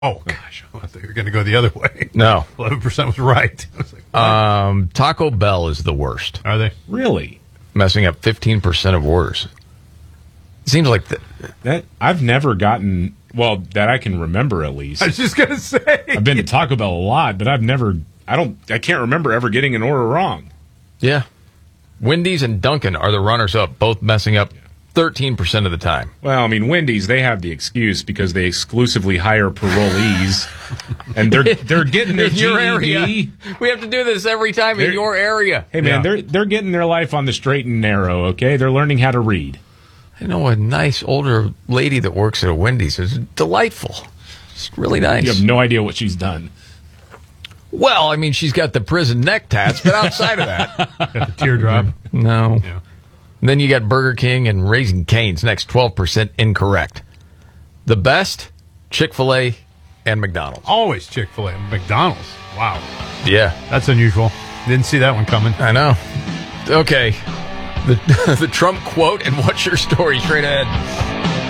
Oh, gosh. I thought you were going to go the other way. No. 11% was right. I was like, what? Taco Bell is the worst. Are they? Really? Messing up 15% of orders. Seems like that I've never gotten, well, that I can remember at least. I was just going to say. I've been to Taco Bell a lot, but I can't remember ever getting an order wrong. Yeah. Wendy's and Dunkin' are the runners-up, both messing up 13% of the time. Well, I mean, Wendy's, they have the excuse because they exclusively hire parolees, and they're getting their in your GED. area. We have to do this every time in your area. Hey, man, they're getting their life on the straight and narrow, okay? They're learning how to read. I know a nice older lady that works at a Wendy's. It's delightful. It's really nice. You have no idea what she's done. Well, I mean, she's got the prison neck tats, but outside of that. Got the teardrop. No. Yeah. Then you got Burger King and Raising Cane's next 12% incorrect. The best, Chick-fil-A and McDonald's. Always Chick-fil-A. McDonald's. Wow. Yeah. That's unusual. Didn't see that one coming. I know. Okay. The Trump quote and what's your story straight ahead.